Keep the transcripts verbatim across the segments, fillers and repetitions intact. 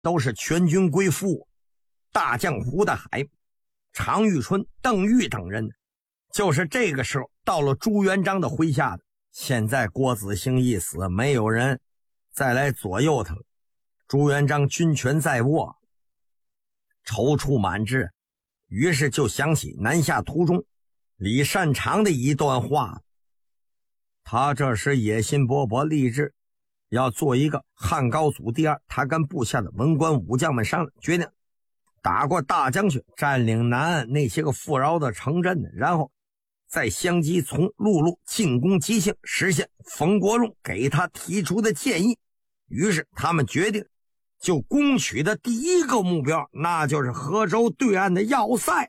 都是全军归附，大将胡大海、常遇春、邓玉等人就是这个时候到了朱元璋的麾下的。现在郭子兴一死，没有人再来左右他了，朱元璋军权在握，踌躇满志，于是就想起南下途中李善长的一段话。他这时野心勃勃，立志要做一个汉高祖第二。他跟部下的文官武将们商量，决定打过大江去，占领南岸那些个富饶的城镇，然后再相继从陆路进攻吉庆，实现冯国荣给他提出的建议。于是他们决定就攻取的第一个目标，那就是河州对岸的要塞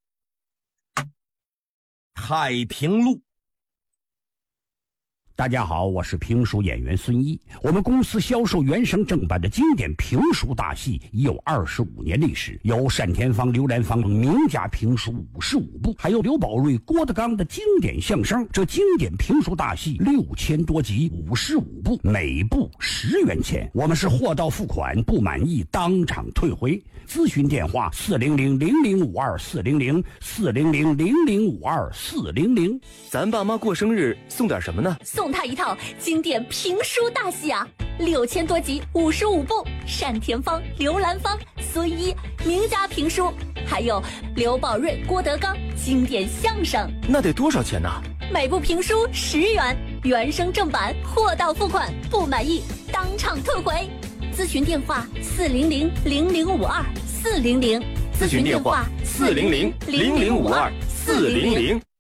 太平路。 大家好，我是评书演员孙一。我们公司销售原声正版的经典评书大戏已有二十五年历史，有单田芳、刘兰芳等名家评书五十五部，还有刘宝瑞、郭德纲的经典相声。这经典评书大戏六千多集，五十五部，每部十元钱。我们是货到付款，不满意当场退回。咨询电话：四零零零零五二四零零四零零零零五二四零零。 咱爸妈过生日送点什么呢？ 送他一套经典评书大戏啊，六千多集，五十五部，单田芳、刘兰芳、孙一名家评书，还有刘宝瑞、郭德纲经典相声。 那得多少钱呢？ 每部评书十元，原声正版，货到付款，不满意当场退回。咨询电话：四零零零零五二四零零。 咨询电话：四零零零零五二四零零。